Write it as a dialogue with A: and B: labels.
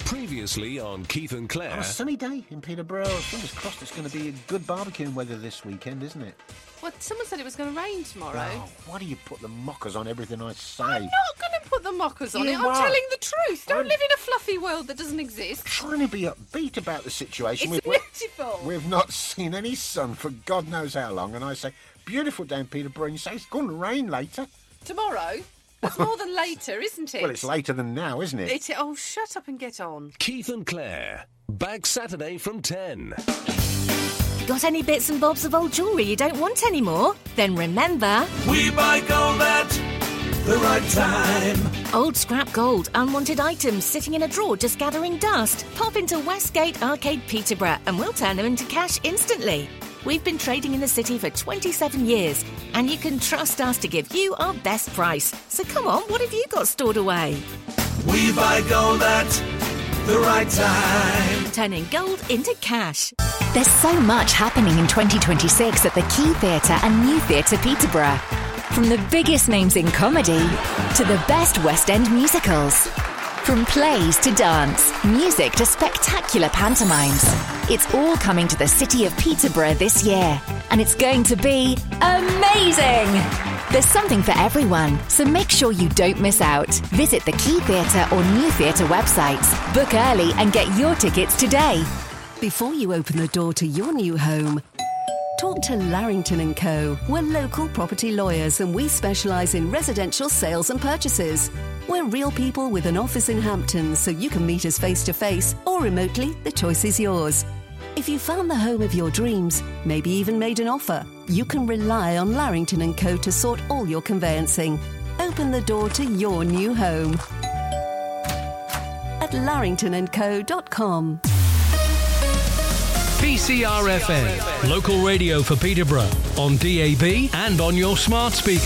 A: Previously on Keith and Claire.
B: On a sunny day in Peterborough. Fingers crossed it's going to be a good barbecuing weather this weekend, isn't it?
C: Well, someone said it was going to rain tomorrow.
B: Oh, why do you put the mockers on everything I say?
C: I'm not going to put the mockers on
B: You
C: it. I'm
B: are.
C: telling the truth. Don't
B: I'm-
C: live in a fluffy world that doesn't exist.
B: Trying to be upbeat about the situation.
C: It's beautiful.
B: We've not seen any sun for God knows how long, and I say, beautiful down Peterborough, and you say it's going to rain later.
C: Tomorrow? That's more than later, isn't it?
B: Well, it's later than now, isn't it?
C: Oh, shut up and get on.
A: Keith and Claire. Back Saturday from 10.
D: Got any bits and bobs of old jewellery you don't want anymore? Then remember...
E: We buy gold at the right time.
D: Old scrap gold, unwanted items sitting in a drawer just gathering dust. Pop into Westgate Arcade Peterborough and we'll turn them into cash instantly. We've been trading in the city for 27 years and you can trust us to give you our best price. So come on, what have you got stored away?
E: We buy gold at the right time.
D: Turning gold into cash.
F: There's so much happening in 2026 at the Key Theatre and New Theatre Peterborough. From the biggest names in comedy to the best West End musicals. From plays to dance, music to spectacular pantomimes. It's all coming to the city of Peterborough this year. And it's going to be amazing! There's something for everyone, so make sure you don't miss out. Visit the Key Theatre or New Theatre websites. Book early and get your tickets today.
G: Before you open the door to your new home, talk to Larrington & Co. We're local property lawyers and we specialise in residential sales and purchases. We're real people with an office in Hampton, so you can meet us face-to-face or remotely, the choice is yours. If you found the home of your dreams, maybe even made an offer, you can rely on Larrington & Co. to sort all your conveyancing. Open the door to your new home at larringtonandco.com.
H: PCRFM, local radio for Peterborough, on DAB and on your smart speaker.